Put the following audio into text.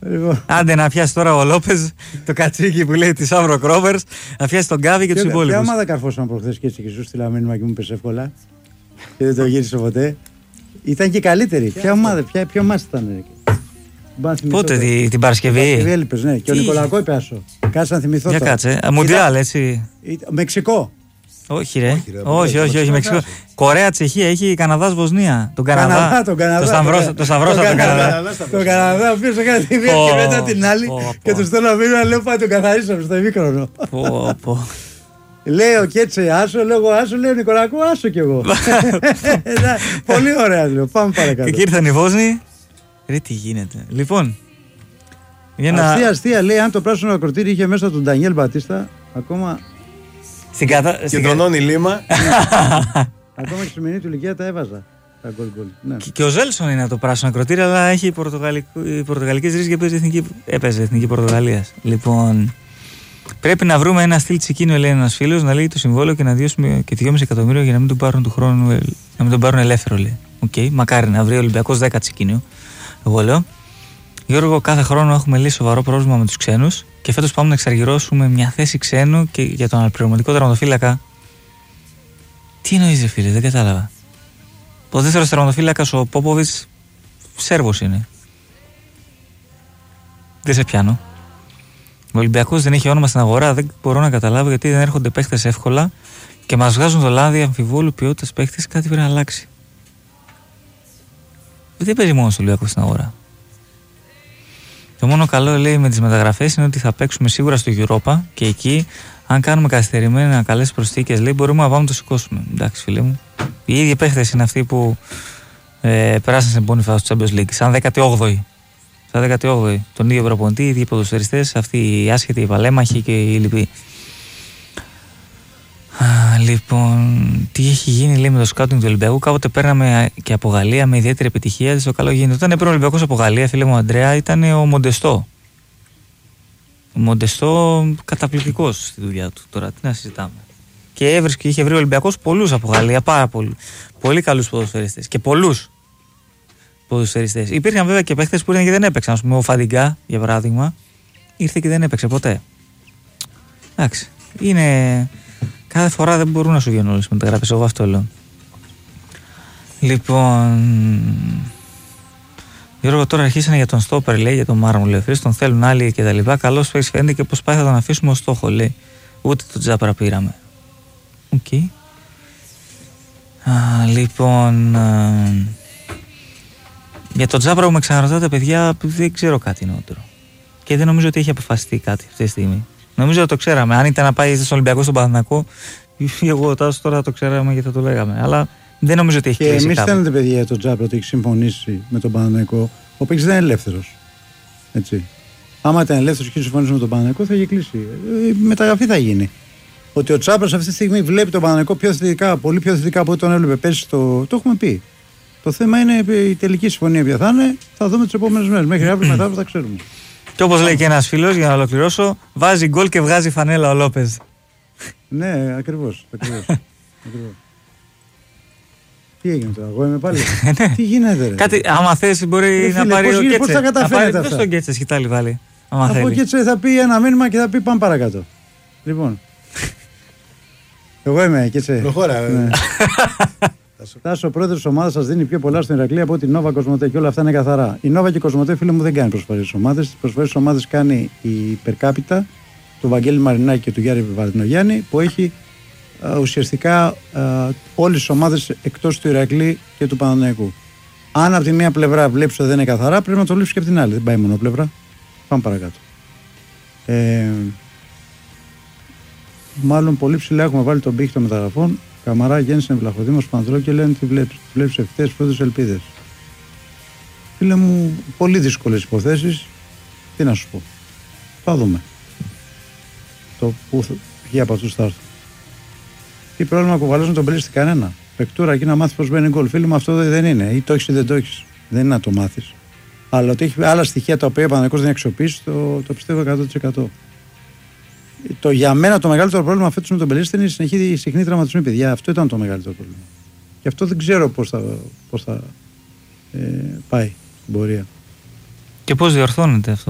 Άντε να πιάσει τώρα ο Λόπεζ το κατσίκι που λέει τη Σαύρο Κρόβερς, να πιάσει τον Γκάβι και του υπόλοιπου. Ποια ομάδα καρφώσαν προχθές και έτσι και σου στείλα μήνυμα και μου πες εύκολα και δεν το γύρισε ποτέ. Ήταν και καλύτερη. Ποια ομάδα, ποιο μάτς ήταν? Πότε, την Παρασκευή? Παρασκευή έλειπες, ναι. Και ο Νικολακό είπε άσο. Κάτσε να θυμηθώ. Για κάτσε. Μουντιάλ, έτσι. Μεξικό. Όχι, ρε. Όχι, Μεξικό. Κορέα, Τσεχία, έχει Καναδάς, Βοσνία. Τον Καναδά. Το Σταυρό από τον Καναδά. Τον Καναδά, ο οποίος έκανε τη μία και μετά την άλλη. Και του στέλνω μήνυμα, λέω πάει τον καθαρίσαμε στο ημίχρονο. Λέω και έτσι άσο, λέω άσο, λέω Νικολακό, άσο κι εγώ. Πολύ ωραία, λέω. Πάμε παρακάτω. Και εκεί ήρθαν οι Βόσνοι. Ρε, τι γίνεται. Λοιπόν. Αστεία, λέει, αν το πράσινο ακροτήρι είχε μέσα τον Ντανιέλ Μπατίστα, ακόμα. Κεντρωνώνει λίμα. Ακόμα και στη σημερινή του ηλικία τα έβαζα. Τα γκολ. Ναι. Και ο Ζέλσον είναι το πράσινο ακροτήρι, αλλά έχει πορτογαλικές ρίζες και έπαιζε εθνική Πορτογαλίας. Λοιπόν, πρέπει να βρούμε ένα στυλ τσικίνιο, λέει ένας φίλος, να λέει το συμβόλαιο και να διώσουμε και 2,5 εκατομμύρια για να μην τον πάρουν του χρόνου, να μην τον πάρουν ελεύθερο, λέει. Μακάρι να βρει ο Ολυμπιακός 10 τσικίνιο. Εγώ λέω. Γιώργο, κάθε χρόνο έχουμε λύσει σοβαρό πρόβλημα με τους ξένους και φέτος πάμε να εξαργυρώσουμε μια θέση ξένου και για τον αναπληρωματικό τερματοφύλακα. Τι εννοείς, ρε φίλε, δεν κατάλαβα. Ο δεύτερος τερματοφύλακας, ο Πόποβιτς, Σέρβος είναι. Δεν σε πιάνω. Ο Ολυμπιακός δεν έχει όνομα στην αγορά, δεν μπορώ να καταλάβω γιατί δεν έρχονται παίχτες εύκολα και μας βγάζουν το λάδι αμφιβόλου ποιότητας παίχτες, κάτι πρέπει να αλλάξει. Δεν παίζει μόνο στο Ολυμπιακό στην αγορά. Το μόνο καλό, λέει, με τις μεταγραφές είναι ότι θα παίξουμε σίγουρα στο Europa και εκεί, αν κάνουμε καθυστερημένα καλές προσθήκες, λέει, μπορούμε να πάμε να το σηκώσουμε. Εντάξει, φίλε μου. Οι ίδιοι παίχτες είναι αυτοί που περάσαν σε επόμενη φάση του Champions League. Σαν 18η. Τον ίδιο προπονητή, οι ίδιοι ποδοσφαιριστές, αυτοί οι άσχετοι, οι παλέμαχοι και οι λοιποί. Λοιπόν, τι έχει γίνει, λέει, με το σκάουτινγκ του Ολυμπιακού? Κάποτε παίρναμε και από Γαλλία με ιδιαίτερη επιτυχία. Το καλό γίνεται. Όταν έπαιρνε ο Ολυμπιακός από Γαλλία, φίλε μου Αντρέα, ήταν ο Μοντεστό. Ο Μοντεστό καταπληκτικός στη δουλειά του. Τώρα τι να συζητάμε. Και είχε βρει ο Ολυμπιακός πολλούς από Γαλλία, πάρα πολλούς. Πολύ καλούς ποδοσφαιριστές. Και πολλούς ποδοσφαιριστές. Υπήρχαν βέβαια και παίχτες που ήρθαν και δεν έπαιξαν. Ας πούμε, ο Φαντιγκά, για παράδειγμα, ήρθε και δεν έπαιξε ποτέ. Εντάξει. Είναι. Κάθε φορά δεν μπορούν να σου βγαίνουν όλες τις μεταγραφές, εγώ αυτό λέω. Λοιπόν, Γιώργο, τώρα αρχίσανε για τον στόπερ, λέει, για τον Μάρμου, λέει, τον θέλουν άλλοι και τα λοιπά. Καλώς παίξει φαίνεται και πως πάει θα τον αφήσουμε ως στόχο, λέει. Ούτε τον Τζάπρα πήραμε. Οκ. Λοιπόν, για τον Τζάπρα που με ξαναρωτάτε, παιδιά, δεν ξέρω κάτι νεότερο. Και δεν νομίζω ότι έχει αποφασιστεί κάτι αυτή τη στιγμή. Νομίζω ότι το ξέραμε. Αν ήταν να πάει στον Ολυμπιακό, στον Παναθηναϊκό, εγώ τώρα το ξέραμε και θα το λέγαμε. Αλλά δεν νομίζω ότι έχει κλείσει. Και εμείς θέλετε, παιδιά, για τον Τζάπρα ότι έχει συμφωνήσει με τον Παναθηναϊκό, ο οποίος δεν είναι ελεύθερος. Έτσι. Άμα ήταν ελεύθερος και συμφωνήσει με τον Παναθηναϊκό, θα είχε κλείσει. Η μεταγραφή θα γίνει. Ότι ο Τσάπρας αυτή τη στιγμή βλέπει τον Παναθηναϊκό πιο θετικά, πολύ πιο θετικά από ό,τι τον έβλεπε πέρσι, το έχουμε πει. Το θέμα είναι η τελική συμφωνία ποια θα είναι, θα δούμε τις επόμενες μέρες. Μέχρι αύριο μετά θα ξέρουμε. Και όπως λέει και ένας φίλος, για να ολοκληρώσω, βάζει γκολ και βγάζει φανέλα ο Λόπεζ. Ναι, ακριβώς. Τι έγινε τώρα, εγώ είμαι πάλι. Τι γίνεται, ρε. Κάτι, άμα θες, μπορεί να πάρει ο Κέτσε. Πώς θα καταφέρετε αυτά. Πώς τον Κέτσε σκητάλη βάλει. Από Κέτσε θα πει ένα μήνυμα και θα πει πάμε παρακάτω. Λοιπόν. Εγώ είμαι Κέτσε. Προχώρα. Τάσο, ο πρόεδρος της ομάδας σας δίνει πιο πολλά στην Ηρακλή από την Νόβα Κοσμοτέ και όλα αυτά είναι καθαρά. Η Νόβα και η Κοσμοτέ, φίλε μου, δεν κάνει προσφορές στις ομάδες. Τις προσφορές στις ομάδες κάνει η Υπερκάπιτα του Βαγγέλη Μαρινάκη και του Γιάννη Βαρδινογιάννη, που έχει ουσιαστικά όλες τις ομάδες εκτός του Ηρακλή και του Παναθηναϊκού. Αν από τη μία πλευρά βλέπεις ότι δεν είναι καθαρά, πρέπει να το λείψεις και από την άλλη. Δεν πάει μόνο πλευρά. Πάμε παρακάτω. Μάλλον πολύ ψηλά έχουμε βάλει τον πύχη των μεταγραφών. Καμαρά, Γέννησεν, Βλαχοδήμος, Πανδρό και λένε τι βλέπεις. Βλέπεις ευθές, πρώτες ελπίδες. Φίλε μου, πολύ δύσκολες υποθέσεις. Τι να σου πω. Θα δούμε. Το που βγει από αυτούς θα έρθουν. Τι πρόβλημα κουβαλάζουν τον πελίστη κανένα. Πεκτούρα εκεί να μάθει πώς μπαίνει γκολ. Φίλε μου, αυτό δεν είναι. Ή το έχεις ή δεν το έχεις. Δεν είναι να το μάθεις. Αλλά ότι έχει άλλα στοιχεία τα οποία ο Παναθηναϊκός δεν αξιοποιήσει, το πιστεύω 100%. Για μένα το μεγαλύτερο πρόβλημα φέτος με τον Πελίστη είναι η συχνή τραυματισμή, παιδιά. Αυτό ήταν το μεγαλύτερο πρόβλημα. Γι' αυτό δεν ξέρω πώς θα πάει στην πορεία. Και πώς διορθώνεται αυτό.